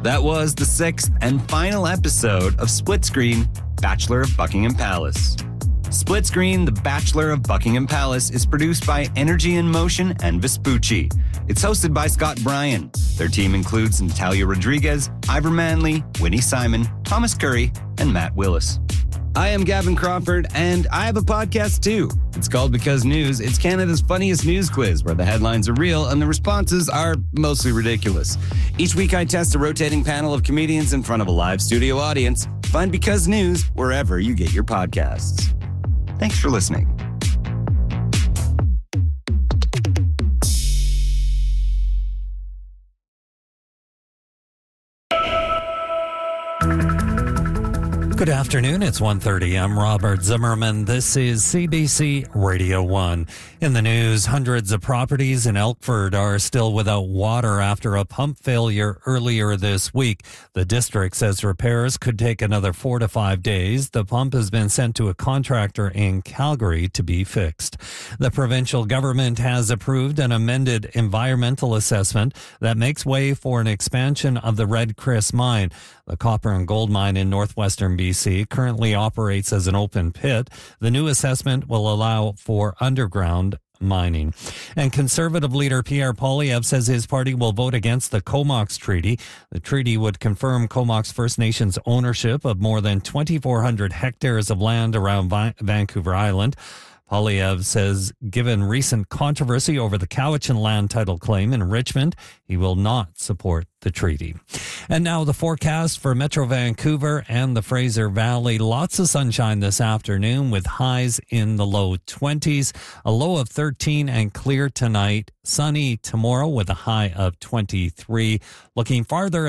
That was the 6th and final episode of Split Screen, Bachelor of Buckingham Palace. Split Screen, The Bachelor of Buckingham Palace is produced by Energy in Motion and Vespucci. It's hosted by Scott Bryan. Their team includes Natalia Rodriguez, Ivor Manley, Winnie Simon, Thomas Curry, and Matt Willis. I am Gavin Crawford, and I have a podcast too. It's called Because News. It's Canada's funniest news quiz, where the headlines are real and the responses are mostly ridiculous. Each week I test a rotating panel of comedians in front of a live studio audience. Find Because News wherever you get your podcasts. Thanks for listening. Good afternoon, it's 1:30. I'm Robert Zimmerman. This is CBC Radio 1. In the news, hundreds of properties in Elkford are still without water after a pump failure earlier this week. The district says repairs could take another 4 to 5 days. The pump has been sent to a contractor in Calgary to be fixed. The provincial government has approved an amended environmental assessment that makes way for an expansion of the Red Chris mine. The copper and gold mine in northwestern BC currently operates as an open pit. The new assessment will allow for underground mining. And Conservative leader Pierre Poilievre says his party will vote against the Comox Treaty. The treaty would confirm Comox First Nations ownership of more than 2,400 hectares of land around Vancouver Island. Poilievre says given recent controversy over the Cowichan land title claim in Richmond, he will not support the treaty. And now the forecast for Metro Vancouver and the Fraser Valley. Lots of sunshine this afternoon with highs in the low 20s, a low of 13 and clear tonight. Sunny tomorrow with a high of 23. Looking farther